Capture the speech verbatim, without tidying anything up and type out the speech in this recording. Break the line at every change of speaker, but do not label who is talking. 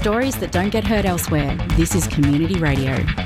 stories that don't get heard elsewhere. This is Community Radio.